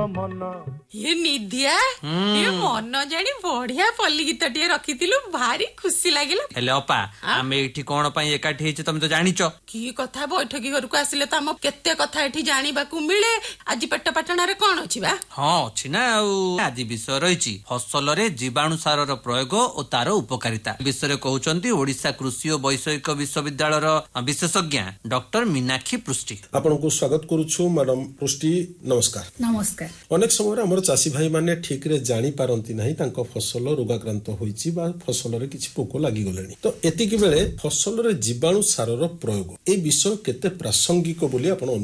मन ये निधिया ये मन जानी बढ़िया पल्ली गीत टे रखिथिलु भारी खुशी लागिला। हेले अपा आमे एठी कोन पई एकाठी हेछि तमे तो जानिचो की कथा बैठकी घर को आसिले त हम केते कथा एठी जानिबा को मिले। आज पेट पाटना रे कोन अछि बा? हां अछि ना आज विषय रहिछि फसल रे जीवाणु सार रो प्रयोग ओ तार उपकारिता विषय कहउचंती ओडिसा कृषि और वैषयिक विश्वविद्यालय रो विशेषज्ञ डॉक्टर मीनाक्षी पृष्टि। आपन को स्वागत करूछु मैडम पृष्टि। नमस्कार। नमस्कार। अनेक समय हमर चासी भाई माने ठीक रे जानि पारंती नाही तांको फसल रोगाक्रांत होईची बा फसल रे किछि पोको लागि गलेनी तो एतिकी बेले फसल रे जीवाणु सार रो प्रयोग ए विषय केते प्रासंगिक बोली आपण